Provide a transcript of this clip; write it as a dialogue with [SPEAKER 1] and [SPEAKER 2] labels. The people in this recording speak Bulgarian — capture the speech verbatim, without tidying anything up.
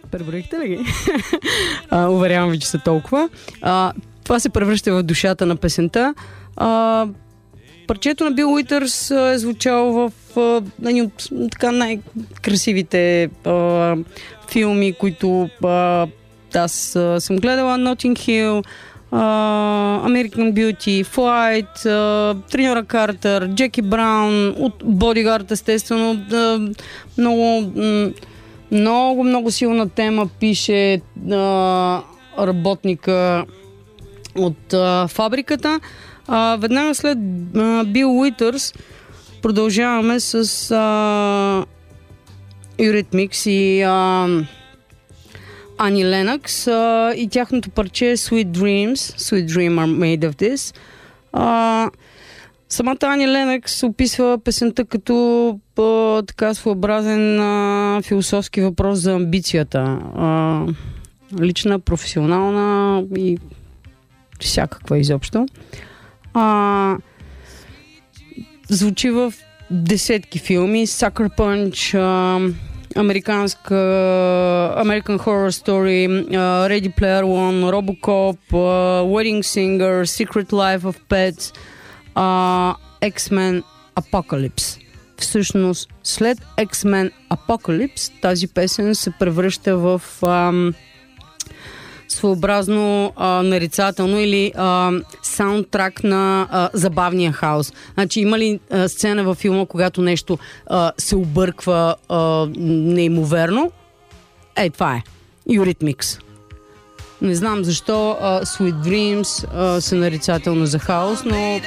[SPEAKER 1] Преброихте ли ги? а, уверявам ви, че са толкова. А, това се превръща в душата на песента. А, парчето на Бил Уитърс е звучало в едни от така най-красивите а, филми, които а, аз а, съм гледала. Notting Hill, Uh, American Beauty, Flight, uh, Треньора Картер, Джеки Браун, от Bodyguard, естествено. Uh, много, mm, много, много силна тема пише uh, работника от uh, фабриката. Uh, веднага след Бил Уитърс продължаваме с uh, Eurythmics и uh, Ани Ленокс uh, и тяхното парче Sweet Dreams. Sweet Dreams are made of this. Uh, самата Ани Ленокс описва песента като uh, така своеобразен uh, философски въпрос за амбицията. Uh, лична, професионална и всякаква изобщо. Uh, звучи в десетки филми. Sucker Punch, uh, американска American Horror Story, uh, Ready Player One, Robocop, uh, Wedding Singer, Secret Life of Pets, uh, X-Men Apocalypse. Всъщност, след X-Men Apocalypse тази песен се превръща в um, своеобразно а, нарицателно или а, саундтрак на а, забавния хаос. Значи има ли а, сцена във филма, когато нещо а, се обърква а, неимоверно? Ей, това е. Eurythmics. Не знам защо а, Sweet Dreams а, са нарицателно за хаос, но